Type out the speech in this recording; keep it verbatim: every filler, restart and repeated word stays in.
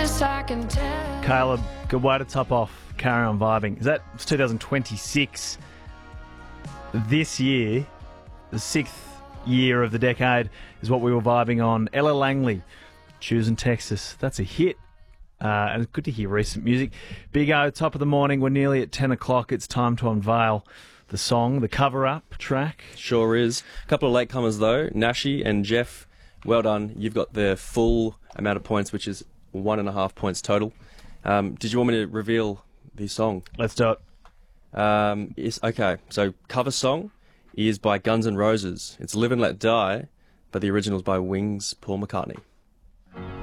this I can tell. Caleb, good way to top off Carry On Vibing. Is that it's two thousand twenty-six? This year, the sixth year of the decade, is what we were vibing on. Ella Langley, Choosing Texas. That's a hit. Uh, and it's good to hear recent music. Big O, top of the morning. We're nearly at ten o'clock. It's time to unveil the song, the cover-up track. Sure is. A couple of latecomers, though. Nashi and Jeff, well done. You've got the full amount of points, which is one and a half points total. Um, did you want me to reveal the song? Let's do it. Um, yes, okay, so cover song is by Guns N' Roses. It's Live and Let Die, but the original is by Wings' Paul McCartney.